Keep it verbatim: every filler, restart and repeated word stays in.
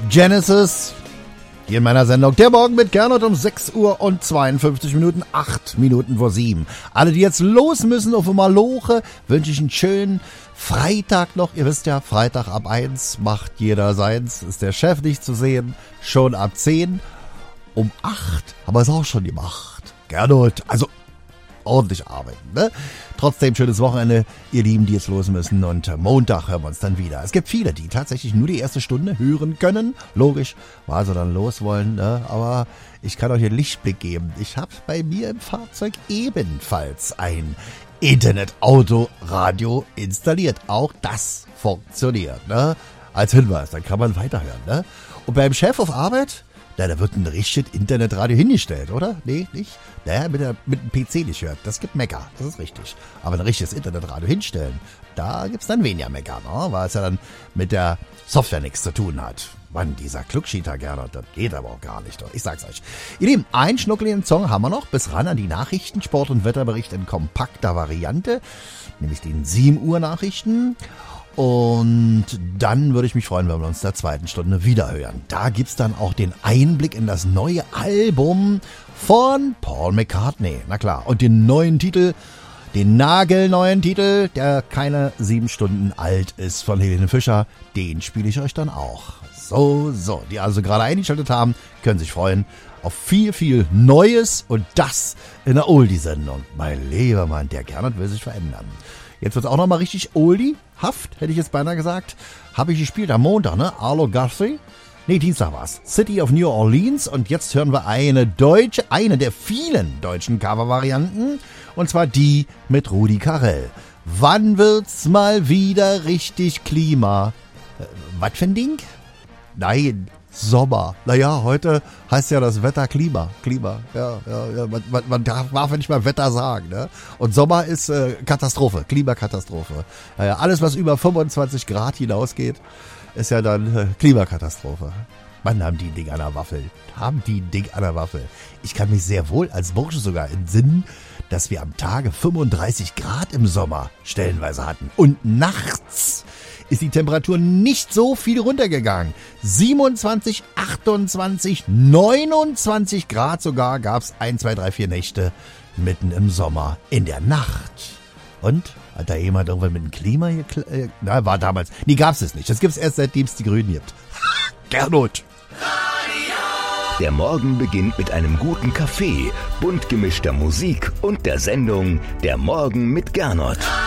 Genesis. Hier in meiner Sendung Der Morgen mit Gernot um sechs Uhr und zweiundfünfzig Minuten, acht Minuten vor sieben. Alle, die jetzt los müssen auf Maloche, wünsche ich einen schönen Freitag noch. Ihr wisst ja, Freitag ab eins macht jeder seins. Ist der Chef nicht zu sehen. Schon ab zehn. Um acht haben wir es auch schon gemacht. Gernot, also ordentlich arbeiten, ne? Trotzdem schönes Wochenende, ihr Lieben, die jetzt los müssen. Und Montag hören wir uns dann wieder. Es gibt viele, die tatsächlich nur die erste Stunde hören können. Logisch, weil sie dann los wollen, ne? Aber ich kann euch einen Lichtblick geben. Ich habe bei mir im Fahrzeug ebenfalls ein Internet-Auto-Radio installiert. Auch das funktioniert, ne? Als Hinweis, dann kann man weiterhören, ne? Und beim Chef auf Arbeit, na, da wird ein richtiges Internetradio hingestellt, oder? Nee, nicht? Naja, mit, der, mit dem P C nicht hört. Das gibt Mecker, das ist richtig. Aber ein richtiges Internetradio hinstellen, da gibt's dann weniger Mecker, ne? Weil es ja dann mit der Software nichts zu tun hat. Mann, dieser Klugschieter, Gernot, das geht aber auch gar nicht. Doch. Ich sag's euch. Ihr Lieben, einen schnuckeligen Song haben wir noch. Bis ran an die Nachrichten, Sport- und Wetterbericht in kompakter Variante. Nämlich den sieben Uhr Nachrichten. Und dann würde ich mich freuen, wenn wir uns in der zweiten Stunde wiederhören. Da gibt's dann auch den Einblick in das neue Album von Paul McCartney. Na klar. Und den neuen Titel, den nagelneuen Titel, der keine sieben Stunden alt ist, von Helene Fischer. Den spiele ich euch dann auch. So, so. Die also gerade eingeschaltet haben, können sich freuen auf viel, viel Neues. Und das in der Oldie-Sendung. Mein lieber Mann, der Gernot will sich verändern. Jetzt wird's auch nochmal richtig Oldie-haft, hätte ich jetzt beinahe gesagt. Habe ich gespielt am Montag, ne? Arlo Guthrie. Nee, Dienstag war's. City of New Orleans. Und jetzt hören wir eine deutsche, eine der vielen deutschen Cover-Varianten. Und zwar die mit Rudi Carrell. Wann wird's mal wieder richtig Klima? Äh, was für ein Ding? Nein, Sommer. Naja, heute heißt ja das Wetter Klima. Klima, ja, ja, ja. Man, man, man darf ja nicht mal Wetter sagen, ne? Und Sommer ist äh, Katastrophe, Klimakatastrophe. Naja, alles, was über fünfundzwanzig Grad hinausgeht, ist ja dann äh, Klimakatastrophe. Mann, haben die ein Ding an der Waffel. Haben die ein Ding an der Waffel. Ich kann mich sehr wohl als Bursche sogar entsinnen, dass wir am Tage fünfunddreißig Grad im Sommer stellenweise hatten. Und nachts ist die Temperatur nicht so viel runtergegangen. siebenundzwanzig, achtundzwanzig, neunundzwanzig Grad sogar gab's ein, zwei, drei, vier Nächte mitten im Sommer in der Nacht. Und? Hat da jemand irgendwann mit dem Klima gekl- äh, Na, war damals. Nee, gab's es nicht. Das gibt's erst seitdem es die Grünen gibt. Gernot. Der Morgen beginnt mit einem guten Kaffee, bunt gemischter Musik und der Sendung Der Morgen mit Gernot.